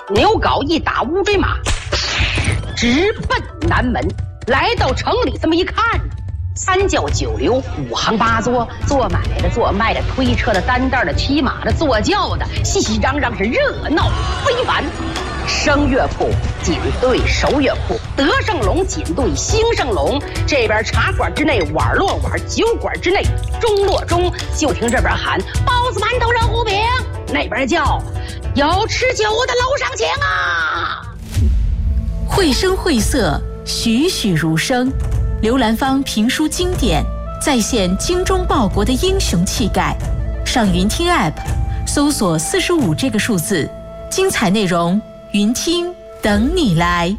牛皋一打乌骓马，直奔南门。来到城里，这么一看，三教九流、五行八作，做买的、做卖的、推车的、担担的、骑马的、坐轿的，熙熙攘攘，是热闹非凡。声乐铺紧对手乐铺，德胜隆紧对兴盛隆。这边茶馆之内碗落碗，酒馆之内盅落盅。就听这边喊包子、馒头、热糊饼，那边叫有吃酒的楼上请啊！ 绘声绘色，栩栩如生。刘兰芳评书经典，再现精忠报国的英雄气概。上云听 App 搜索45这个数字，精彩内容云听等你来。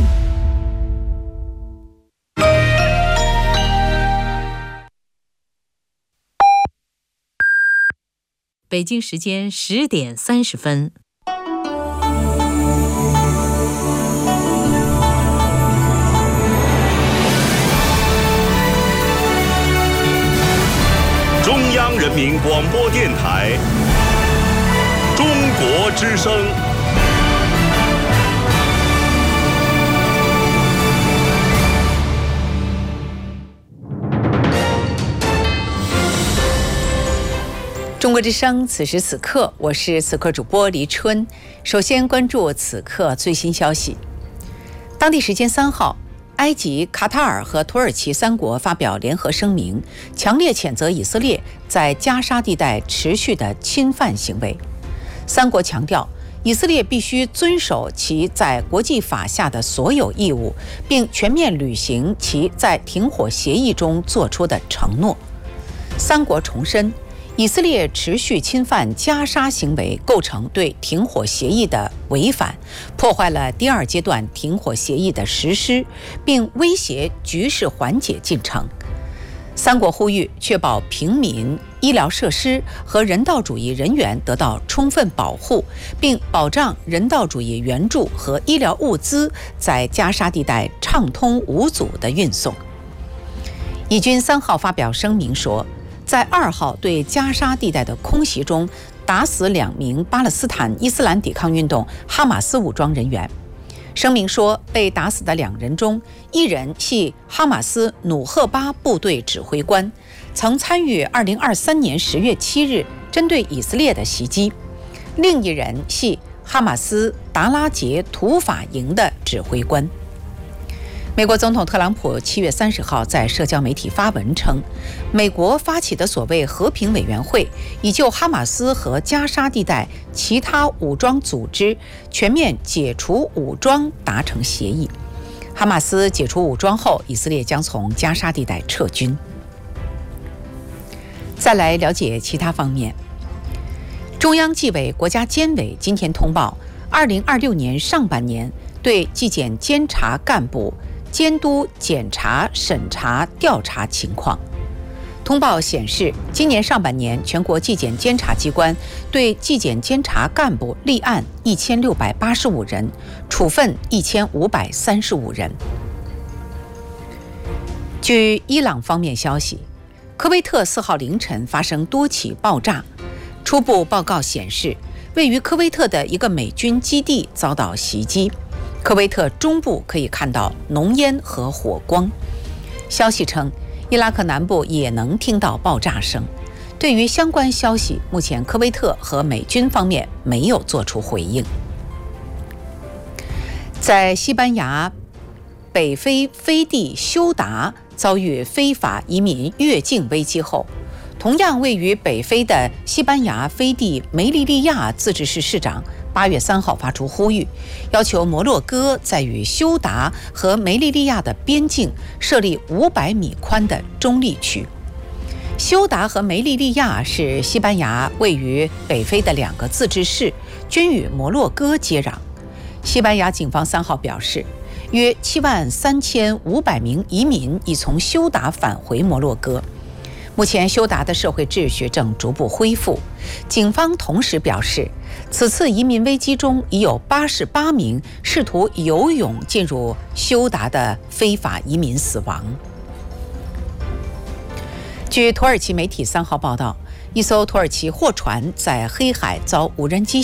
北京时间10点30分。 中央人民广播电台中国之声。 中国之声，此时此刻，我是此刻主播黎春。首先关注此刻最新消息。当地时间3号，埃及、卡塔尔和土耳其3国发表联合声明，强烈谴责以色列在加沙地带持续的侵犯行为。3国强调，以色列必须遵守其在国际法下的所有义务，并全面履行其在停火协议中作出的承诺。3国重申，以色列持续侵犯加沙行为构成对停火协议的违反，破坏了第2阶段停火协议的实施，并威胁局势缓解进程。3国呼吁确保平民、医疗设施和人道主义人员得到充分保护，并保障人道主义援助和医疗物资在加沙地带畅通无阻的运送。以军3号发表声明说，在2号对加沙地带的空袭中，打死2名巴勒斯坦伊斯兰抵抗运动哈马斯武装人员。声明说，被打死的2人中，1人系哈马斯努赫巴部队指挥官，曾参与2023年10月7日针对以色列的袭击；另1人系哈马斯达拉杰土法营的指挥官。美国总统特朗普7月30号在社交媒体发文称，美国发起的所谓和平委员会已就哈马斯和加沙地带其他武装组织全面解除武装达成协议。哈马斯解除武装后，以色列将从加沙地带撤军。再来了解其他方面。中央纪委国家监委今天通报2026年上半年对纪检监察干部监督、检查、审查、调查情况。通报显示，今年上半年全国纪检监察机关对纪检监察干部立案1685人，处分1535人。据伊朗方面消息，科威特4号凌晨发生多起爆炸，初步报告显示，位于科威特的一个美军基地遭到袭击。科威特中部可以看到浓烟和火光。消息称，伊拉克南部也能听到爆炸声。对于相关消息，目前科威特和美军方面没有做出回应。在西班牙北非飞地休达遭遇非法移民越境危机后，同样位于北非的西班牙飞地梅利利亚自治市市长8月3号发出呼吁，要求摩洛哥在与休达和梅利利亚的边境设立500米宽的中立区。休达和梅利利亚是西班牙位于北非的2个自治市，均与摩洛哥接壤。西班牙警方3号表示，约73500名移民已从休达返回摩洛哥。目前休达的社会秩序正逐步恢复。警方同时表示，此次移民危机中已有88名试图游泳进入休达的非法移民死亡。据土耳其媒体3号报道，一艘土耳其货船在黑海遭无人机